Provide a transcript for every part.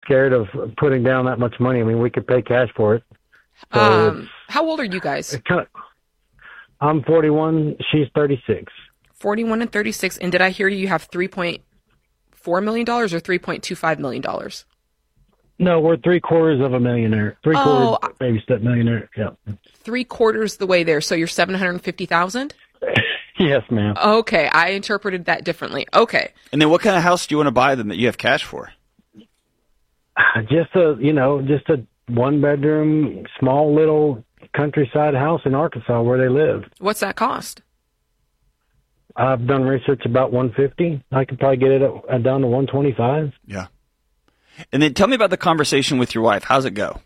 scared of putting down that much money. I mean, we could pay cash for it. So how old are you guys? I'm 41. She's 36. 41 and 36. And did I hear you have $3.4 million or $3.25 million? No, we're three-quarters of a millionaire. Three-quarters baby step millionaire. Yeah. Three-quarters the way there. So you're $750,000? Yes, ma'am. Okay. I interpreted that differently. Okay. And then what kind of house do you want to buy them that you have cash for? Just a one-bedroom, small little countryside house in Arkansas where they live. What's that cost? I've done research about $150. I could probably get it down to $125. Yeah. And then tell me about the conversation with your wife. How's it go?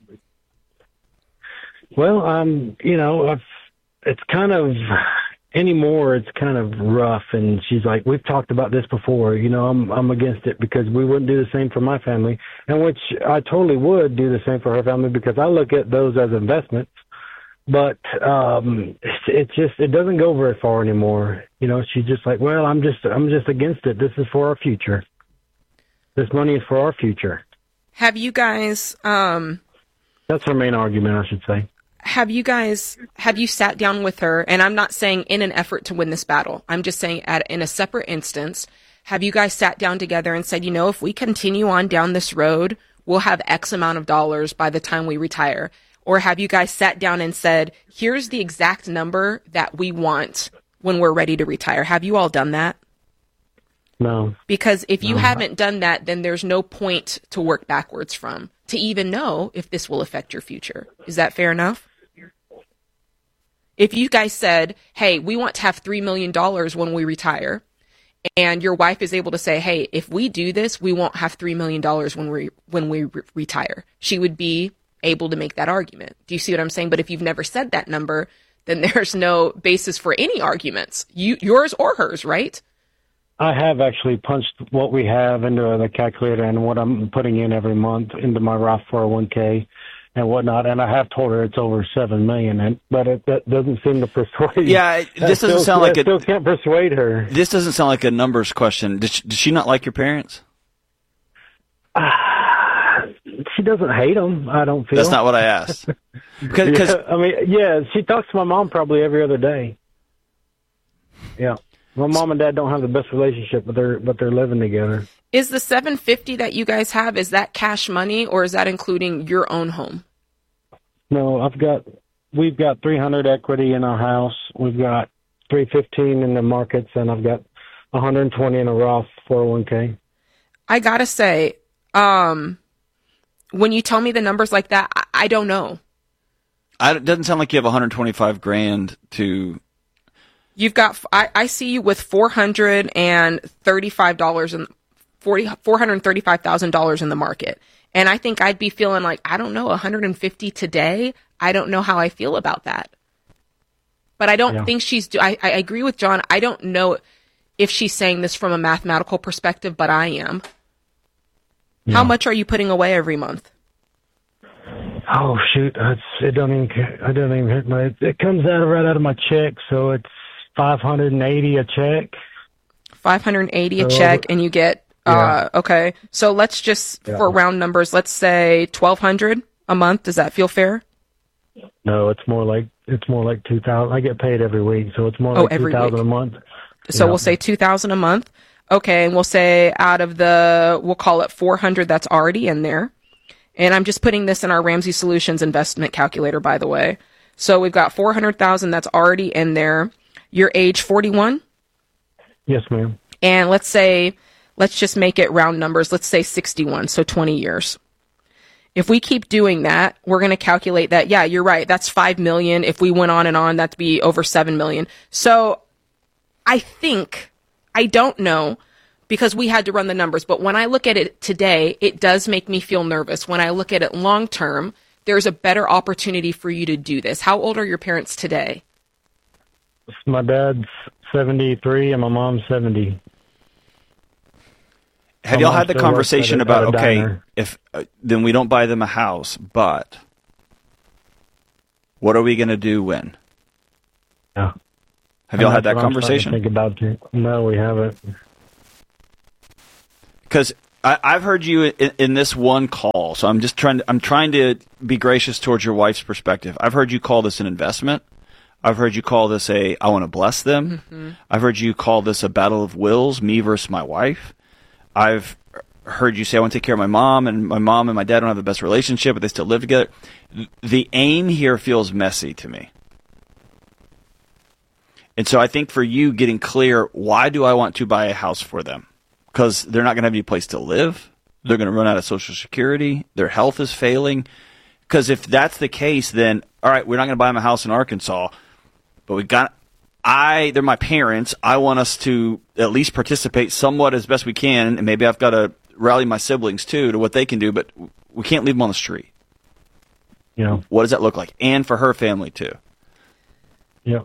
Well, it's kind of anymore. It's kind of rough, and she's like, "We've talked about this before. I'm against it because we wouldn't do the same for my family, and which I totally would do the same for her family because I look at those as investments. But it doesn't go very far anymore. She's just like, well, I'm just against it. This is for our future. This money is for our future. Have you guys? That's her main argument, I should say. Have you sat down with her? And I'm not saying in an effort to win this battle. I'm just saying in a separate instance, have you guys sat down together and said, if we continue on down this road, we'll have X amount of dollars by the time we retire? Or have you guys sat down and said, here's the exact number that we want when we're ready to retire? Have you all done that? No. Because if you haven't done that, then there's no point to work backwards from to even know if this will affect your future. Is that fair enough? If you guys said, hey, we want to have $3 million when we retire, and your wife is able to say, hey, if we do this, we won't have $3 million when we retire, she would be able to make that argument. Do you see what I'm saying? But if you've never said that number, then there's no basis for any arguments, yours or hers, right? I have actually punched what we have into the calculator and what I'm putting in every month into my Roth 401k and whatnot, and I have told her it's over $7 million, but that doesn't seem to persuade. Yeah, this doesn't sound like still can't persuade her. This doesn't sound like a numbers question. Does she not like your parents? She doesn't hate them, I don't feel. That's not what I asked. Because she talks to my mom probably every other day. Yeah. My mom and dad don't have the best relationship, but they're living together. Is the $750 that you guys have, is that cash money or is that including your own home? No, we've got $300 equity in our house. We've got $315 in the markets, and I've got $120 in a Roth 401k. I gotta say, when you tell me the numbers like that, I don't know. It doesn't sound like you have $125,000 to. You've got. I see you with $435,000 in the market, and I think I'd be feeling like I don't know, $150 today. I don't know how I feel about that, but I don't think she's. I agree with John. I don't know if she's saying this from a mathematical perspective, but I am. Yeah. How much are you putting away every month? Oh shoot! It don't even hit my. It comes right out of my check, so it's $580 a check. $580 a check, and you get okay. So let's just for round numbers, let's say $1,200 a month. Does that feel fair? No, it's more like $2,000. I get paid every week, so it's more like $2,000 a month. So we'll say $2,000 a month. Okay, and we'll say out of we'll call it $400 that's already in there. And I'm just putting this in our Ramsey Solutions investment calculator, by the way. So we've got $400,000 that's already in there. You're age 41? Yes, ma'am. And let's just make it round numbers. Let's say 61, so 20 years. If we keep doing that, we're going to calculate that. Yeah, you're right. That's $5 million. If we went on and on, that'd be over $7 million. So I don't know, because we had to run the numbers. But when I look at it today, it does make me feel nervous. When I look at it long term, there's a better opportunity for you to do this. How old are your parents today? My dad's 73 and my mom's 70. Have y'all had the conversation about, okay, if then we don't buy them a house, but what are we going to do when? Yeah. Have y'all had that conversation? Think about it. No, we haven't. Because I've heard you in this one call, so I'm trying to be gracious towards your wife's perspective. I've heard you call this an investment. I've heard you call this I want to bless them. Mm-hmm. I've heard you call this a battle of wills, me versus my wife. I've heard you say I want to take care of my mom and my dad don't have the best relationship, but they still live together. The aim here feels messy to me. And so I think for you getting clear, why do I want to buy a house for them? Because they're not going to have any place to live. They're going to run out of Social Security. Their health is failing. Because if that's the case, then, all right, we're not going to buy them a house in Arkansas, but they're my parents. I want us to at least participate somewhat as best we can, and maybe I've got to rally my siblings too to what they can do, but we can't leave them on the street. Yeah. What does that look like? And for her family too. Yeah.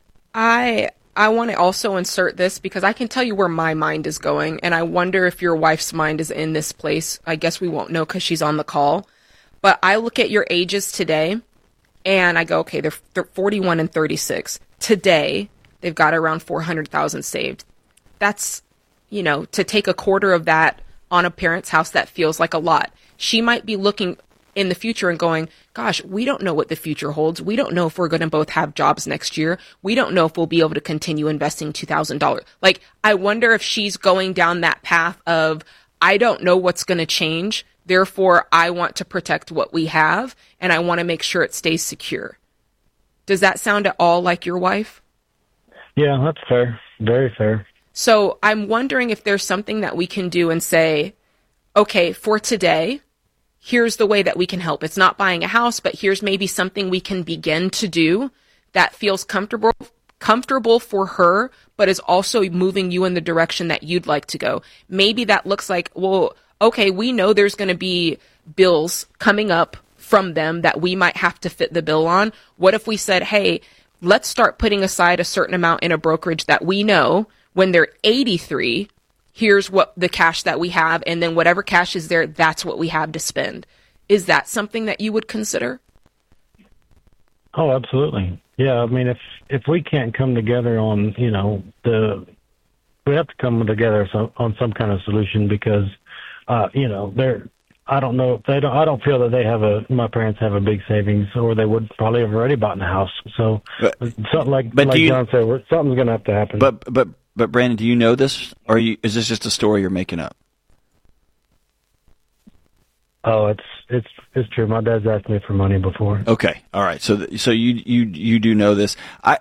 I want to also insert this because I can tell you where my mind is going, and I wonder if your wife's mind is in this place. I guess we won't know because she's on the call. But I look at your ages today, and I go, okay, they're 41 and 36. Today, they've got around 400,000 saved. That's, to take a quarter of that on a parent's house, that feels like a lot. She might be looking in the future and going, gosh, we don't know what the future holds. We don't know if we're going to both have jobs next year. We don't know if we'll be able to continue investing $2,000. Like, I wonder if she's going down that path of, I don't know what's going to change. Therefore, I want to protect what we have, and I want to make sure it stays secure. Does that sound at all like your wife? Yeah, that's fair. Very fair. So I'm wondering if there's something that we can do and say, okay, for today, here's the way that we can help. It's not buying a house, but here's maybe something we can begin to do that feels comfortable for her, but is also moving you in the direction that you'd like to go. Maybe that looks like, well, okay, we know there's going to be bills coming up from them that we might have to fit the bill on. What if we said, hey, let's start putting aside a certain amount in a brokerage that we know when they're 83, here's what the cash that we have, and then whatever cash is there, that's what we have to spend. Is that something that you would consider? Oh, absolutely. Yeah, I mean, if we can't come together on, we have to come together on some kind of solution because, I don't know, I don't feel that my parents have a big savings, or they would probably have already bought in a house. So something like John said, something's going to have to happen. But Brandon, do you know this, or is this just a story you're making up? Oh, it's true. My dad's asked me for money before. Okay, all right. So you do know this.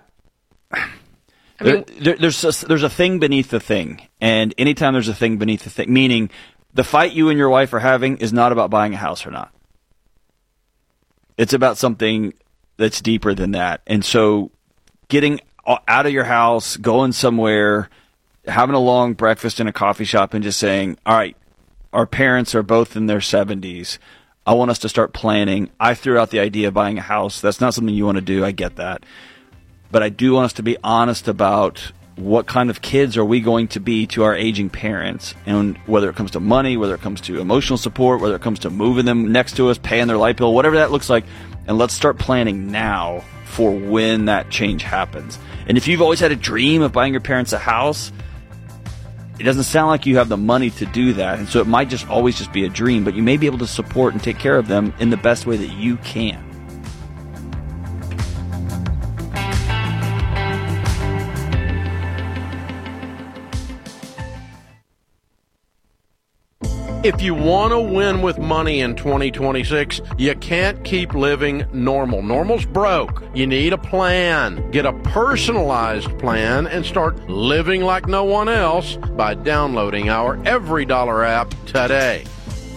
There's a thing beneath the thing, and anytime there's a thing beneath the thing, meaning the fight you and your wife are having is not about buying a house or not. It's about something that's deeper than that, and so getting out of your house, going somewhere, having a long breakfast in a coffee shop and just saying, all right, our parents are both in their 70s. I want us to start planning. I threw out the idea of buying a house. That's not something you want to do. I get that. But I do want us to be honest about what kind of kids are we going to be to our aging parents, and whether it comes to money, whether it comes to emotional support, whether it comes to moving them next to us, paying their light bill, whatever that looks like. And let's start planning now for when that change happens. And if you've always had a dream of buying your parents a house, it doesn't sound like you have the money to do that. And so it might just always just be a dream, but you may be able to support and take care of them in the best way that you can. If you want to win with money in 2026, you can't keep living normal. Normal's broke. You need a plan. Get a personalized plan and start living like no one else by downloading our EveryDollar app today.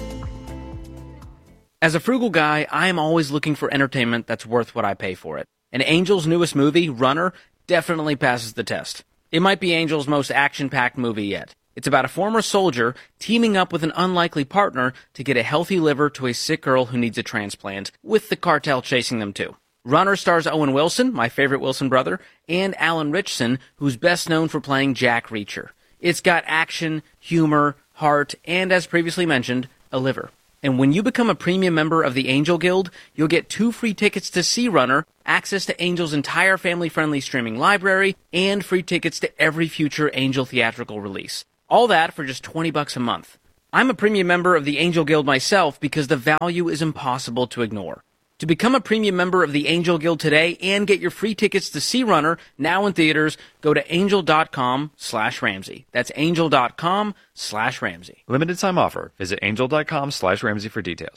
As a frugal guy, I am always looking for entertainment that's worth what I pay for it. And Angel's newest movie, Runner, definitely passes the test. It might be Angel's most action-packed movie yet. It's about a former soldier teaming up with an unlikely partner to get a healthy liver to a sick girl who needs a transplant, with the cartel chasing them too. Runner stars Owen Wilson, my favorite Wilson brother, and Alan Ritchson, who's best known for playing Jack Reacher. It's got action, humor, heart, and as previously mentioned, a liver. And when you become a premium member of the Angel Guild, you'll get 2 free tickets to see Runner, access to Angel's entire family-friendly streaming library, and free tickets to every future Angel theatrical release. All that for just $20 a month. I'm a premium member of the Angel Guild myself because the value is impossible to ignore. To become a premium member of the Angel Guild today and get your free tickets to See Runner now in theaters, go to angel.com/Ramsey. That's angel.com/Ramsey. Limited time offer. Visit angel.com/Ramsey for details.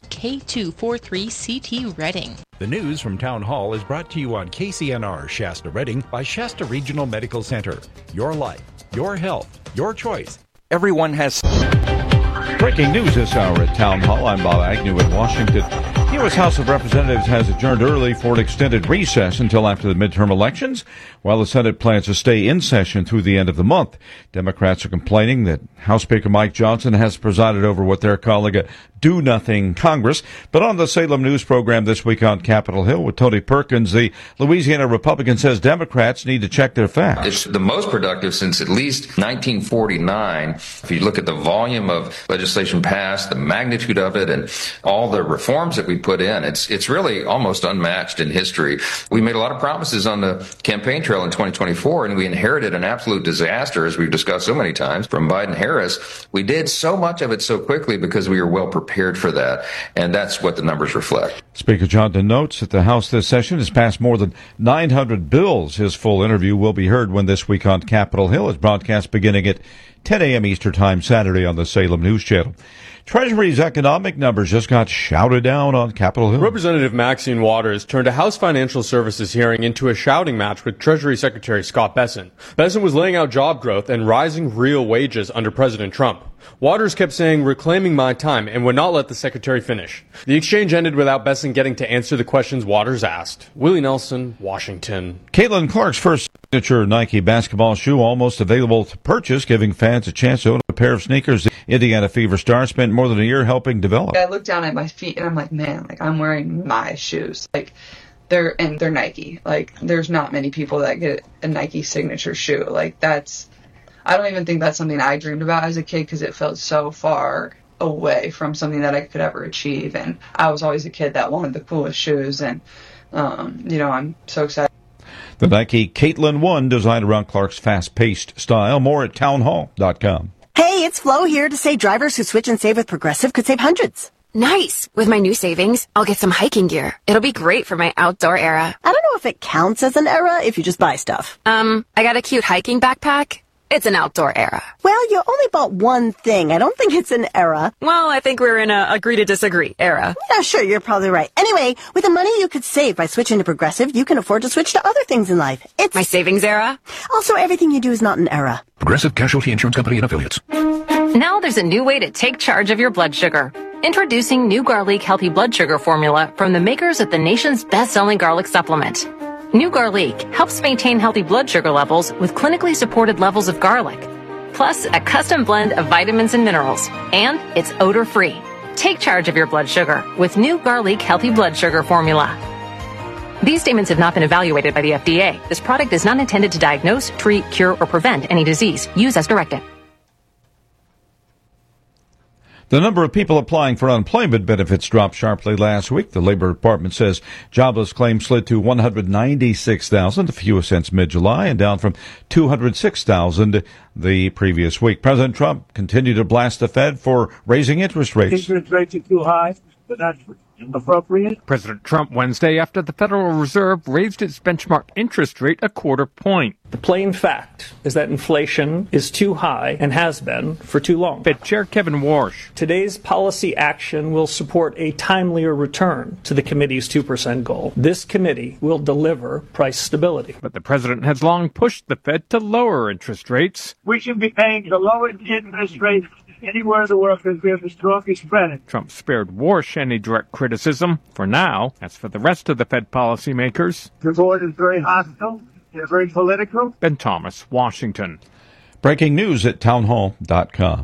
K243CT Reading. The news from Town Hall is brought to you on KCNR Shasta Reading by Shasta Regional Medical Center. Your life, your health, your choice. Everyone has... Breaking news this hour at Town Hall. I'm Bob Agnew in Washington. The U.S. House of Representatives has adjourned early for an extended recess until after the midterm elections, while the Senate plans to stay in session through the end of the month. Democrats are complaining that House Speaker Mike Johnson has presided over what they're calling a do-nothing Congress. But on the Salem News program this week on Capitol Hill with Tony Perkins, the Louisiana Republican says Democrats need to check their facts. It's the most productive since at least 1949. If you look at the volume of legislation passed, the magnitude of it, and all the reforms that we put in, it's really almost unmatched in history. We made a lot of promises on the campaign trail in 2024, and we inherited an absolute disaster, as we've discussed so many times, from Biden-Harris. We did so much of it so quickly because we were well prepared for that, and that's what the numbers reflect. Speaker Johnson notes that the House this session has passed more than 900 bills. His full interview will be heard when This Week on Capitol Hill is broadcast beginning at 10 a.m. Eastern Time Saturday on the Salem News Channel. Treasury's economic numbers just got shouted down on Capitol Hill. Representative Maxine Waters turned a House Financial Services hearing into a shouting match with Treasury Secretary Scott Bessent. Bessent was laying out job growth and rising real wages under President Trump. Waters kept saying, "Reclaiming my time," and would not let the secretary finish. The exchange ended without Bessent getting to answer the questions Waters asked. Willie Nelson, Washington. Caitlin Clark's first signature Nike basketball shoe almost available to purchase, giving fans a chance to own a pair of sneakers the Indiana Fever star spent more than a year helping develop. I look down at my feet and I'm like, man, I'm wearing my shoes. They're Nike. There's not many people that get a Nike signature shoe. I don't even think that's something I dreamed about as a kid because it felt so far away from something that I could ever achieve. And I was always a kid that wanted the coolest shoes. And, I'm so excited. The Nike Caitlin 1 designed around Clark's fast-paced style. More at townhall.com. Hey, it's Flo here to say drivers who switch and save with Progressive could save hundreds. Nice. With my new savings, I'll get some hiking gear. It'll be great for my outdoor era. I don't know if it counts as an era if you just buy stuff. I got a cute hiking backpack. It's an outdoor era. Well, you only bought one thing. I don't think it's an era. Well, I think we're in a agree to disagree era. Yeah, sure, you're probably right. Anyway, with the money you could save by switching to Progressive, you can afford to switch to other things in life. It's my savings era. Also, everything you do is not an era. Progressive Casualty Insurance Company and Affiliates. Now there's a new way to take charge of your blood sugar. Introducing New Garlic Healthy Blood Sugar Formula from the makers of the nation's best-selling garlic supplement. New Garlic helps maintain healthy blood sugar levels with clinically supported levels of garlic, plus a custom blend of vitamins and minerals, and it's odor-free. Take charge of your blood sugar with New Garlic Healthy Blood Sugar Formula. These statements have not been evaluated by the FDA. This product is not intended to diagnose, treat, cure, or prevent any disease. Use as directed. The number of people applying for unemployment benefits dropped sharply last week. The Labor Department says jobless claims slid to 196,000, the fewest since mid-July, and down from 206,000 the previous week. President Trump continued to blast the Fed for raising interest rates. Interest rates are too high, but that's appropriate. President Trump Wednesday after the Federal Reserve raised its benchmark interest rate a quarter point. The plain fact is that inflation is too high and has been for too long. Fed Chair Kevin Warsh. Today's policy action will support a timelier return to the committee's 2% goal. This committee will deliver price stability. But the president has long pushed the Fed to lower interest rates. We should be paying the lowest interest rate anywhere in the world because we have the strongest credit. Trump spared Warsh any direct criticism for now. As for the rest of the Fed policymakers, the board is very hostile. They're very political. Ben Thomas, Washington. Breaking news at townhall.com.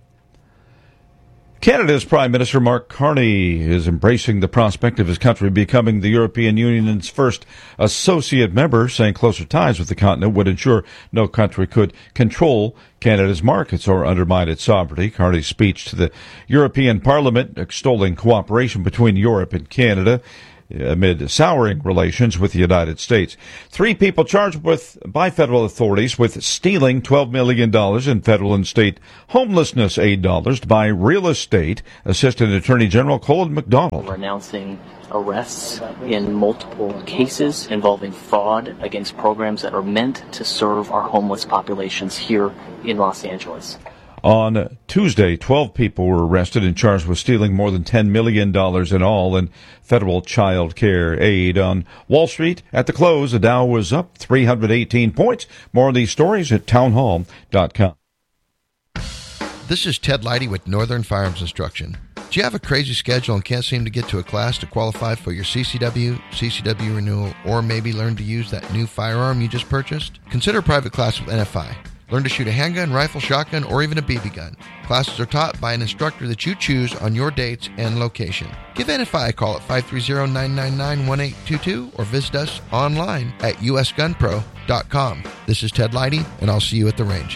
Canada's Prime Minister Mark Carney is embracing the prospect of his country becoming the European Union's first associate member, saying closer ties with the continent would ensure no country could control Canada's markets or undermine its sovereignty. Carney's speech to the European Parliament extolling cooperation between Europe and Canada amid souring relations with the United States. 3 people charged by federal authorities with stealing $12 million in federal and state homelessness aid dollars to buy real estate. Assistant Attorney General Colin McDonald. We're announcing arrests in multiple cases involving fraud against programs that are meant to serve our homeless populations here in Los Angeles. On Tuesday, 12 people were arrested and charged with stealing more than $10 million in all in federal child care aid. On Wall Street, at the close, the Dow was up 318 points. More of these stories at townhall.com. This is Ted Leidy with Northern Firearms Instruction. Do you have a crazy schedule and can't seem to get to a class to qualify for your CCW renewal, or maybe learn to use that new firearm you just purchased? Consider a private class with NFI. Learn to shoot a handgun, rifle, shotgun, or even a BB gun. Classes are taught by an instructor that you choose on your dates and location. Give NFI a call at 530-999-1822 or visit us online at usgunpro.com. This is Ted Leidy, and I'll see you at the range.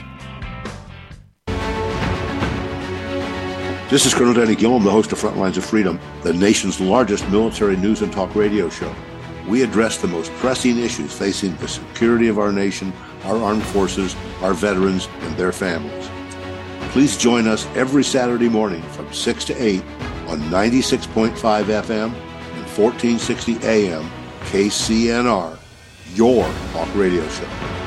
This is Colonel Danny Gillum, the host of Frontlines of Freedom, the nation's largest military news and talk radio show. We address the most pressing issues facing the security of our nation, our armed forces, our veterans, and their families. Please join us every Saturday morning from 6 to 8 on 96.5 FM and 1460 AM KCNR, your talk radio show.